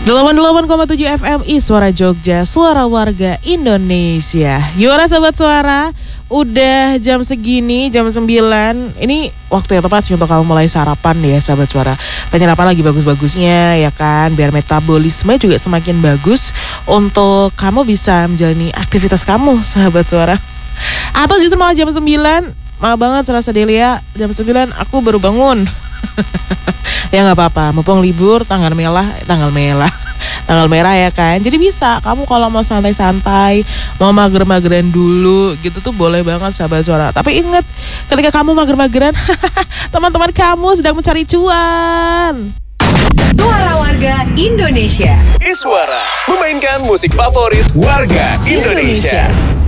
88,7 FMI Suara Jogja, suara warga Indonesia. Gimana sahabat suara? Udah jam segini, jam 9. Ini waktu yang tepat sih untuk kamu mulai sarapan ya sahabat suara. Penyerapan lagi bagus-bagusnya ya kan, biar metabolisme juga semakin bagus untuk kamu bisa menjalani aktivitas kamu sahabat suara. Atau justru malah jam 9, maaf banget serasa Delia, jam 9 aku baru bangun. Ya nggak apa-apa, mumpung libur, tanggal merah ya kan. Jadi bisa kamu kalau mau santai-santai, mau mager-mageran dulu gitu tuh boleh banget sahabat suara. Tapi ingat, ketika kamu mager-mageran, teman-teman kamu sedang mencari cuan. Suara warga Indonesia. Iswara memainkan musik favorit warga Indonesia.